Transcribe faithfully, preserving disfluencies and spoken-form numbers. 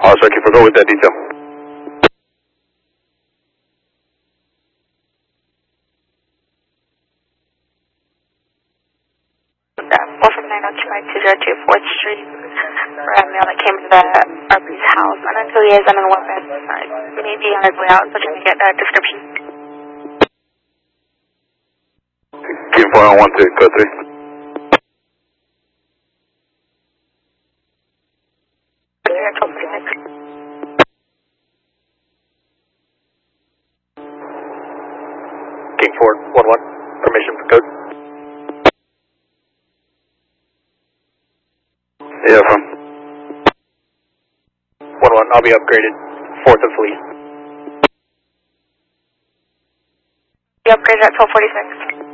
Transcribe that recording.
Oscar, keep go with that detail. four five nine oh two five two zero two fourth Street for a male that came to the R P's house. Until he is on a weapon. He may be on his way out, so trying to get a description. Keep four on one two, code three. King Ford, one one, permission for code. Yeah, from one one, I'll be upgraded, fourth of fleet. Be upgraded at twelve forty-six.